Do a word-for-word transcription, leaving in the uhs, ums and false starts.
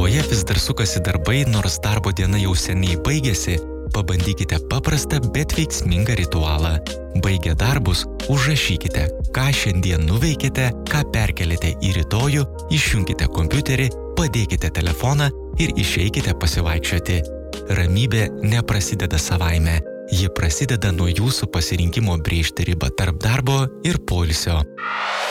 Galvoje vis dar sukasi darbai, nors darbo diena jau seniai baigėsi, pabandykite paprastą, bet veiksmingą ritualą. Baigę darbus, užrašykite, ką šiandien nuveikėte, ką perkelite į rytojų, išjunkite kompiuterį, padėkite telefoną ir išeikite pasivaikščioti. Ramybė neprasideda savaime. Ji prasideda nuo jūsų pasirinkimo brėžti ribą tarp darbo ir poilsio.